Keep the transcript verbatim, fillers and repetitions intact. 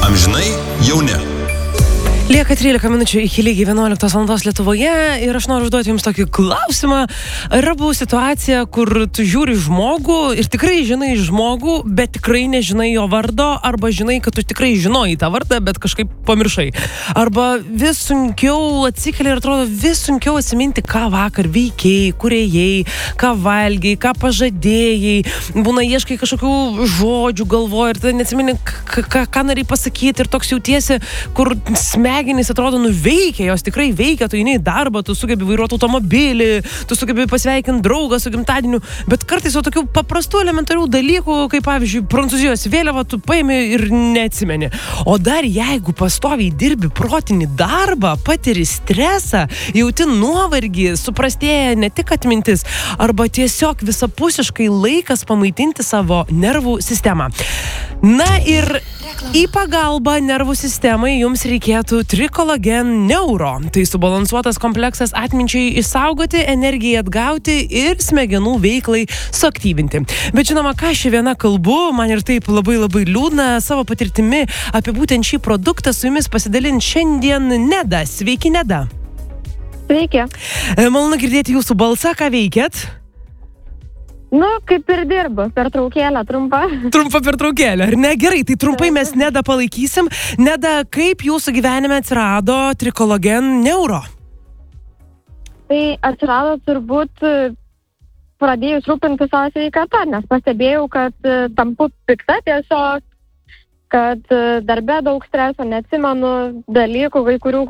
Amžinai jauni. Lieka trylika minučių iki lygiai vienuoliktos valandos Lietuvoje ir aš noriu užduoti jums tokį klausimą. Yra buvo situacija, kur tu žiūri žmogų ir tikrai žinai žmogų, bet tikrai nežinai jo vardo, arba žinai, kad tu tikrai žinojai tą vardą, bet kažkaip pamiršai. Arba vis sunkiau atsikeli ir atrodo vis sunkiau atsiminti, ką vakar veikėjai, kur ėjai, ką valgiai, ką pažadėjai. Būna ieškai kažkokių žodžių galvoje ir tada neatsimeni, ką, ką nori pasakyti ir toks jautiesi, kur smegenys atrodo nuveikia, jos tikrai veikia, tu eini į darbą, tu sugebi vairuoti automobilį, tu sugebi pasveikinti draugą su gimtadieniu, bet kartais jau tokių paprastų elementarių dalykų, kaip pavyzdžiui, Prancūzijos vėliava, tu paimi ir neatsimeni. O dar jeigu pastoviai dirbi protinį darbą, patiri stresą, jauti nuovargį, suprastėja ne tik atmintis, arba tiesiog visapusiškai laikas pamaitinti savo nervų sistemą. Na ir į pagalbą nervų sistemai jums reikėtų Trikolagen Neuro. Tai subalansuotas kompleksas atminčiai išsaugoti, energijai atgauti ir smegenų veiklai suaktyvinti. Bet žinoma, ką ši viena kalbu, man ir taip labai labai liūdna, savo patirtimi apie būtent šį produktą su jumis pasidalint šiandien Neda. Sveiki, Neda. Sveiki. Malonu girdėti jūsų balsą, ką veikėt? Nu, kaip ir dirbu, pertraukėlę trumpą. Trumpa pertraukėlė, ar ne? Gerai, tai trumpai mes Nedą palaikysim. Neda, kaip jūsų gyvenime atsirado Trikolagen Neuro? Tai atsirado turbūt pradėjus rūpinti savo sveikatą, nes pastebėjau, kad tampu pikta tiesiog, kad darbe daug streso, neatsimenu dalykų, kai kurių,